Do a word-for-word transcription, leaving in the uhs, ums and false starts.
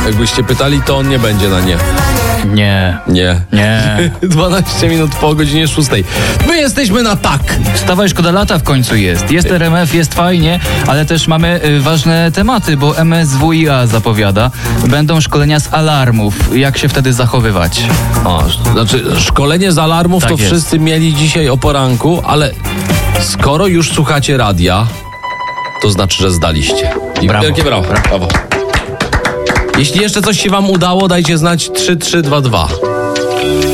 Jakbyście pytali, to on nie będzie na nie. Nie. Nie. Nie. dwanaście minut po godzinie szóstej. My jesteśmy na tak. Wstawaj, szkoda lata w końcu jest. Jest R M F, jest fajnie, ale też mamy y, ważne tematy, bo M S W i A zapowiada. Będą szkolenia z alarmów. Jak się wtedy zachowywać? O, znaczy szkolenie z alarmów Tak to jest. wszyscy mieli dzisiaj o poranku, ale skoro już słuchacie radia, to znaczy, że zdaliście. I Brawo. wielkie brawo. brawo. Jeśli jeszcze coś się wam udało, dajcie znać trzy trzy dwa dwa.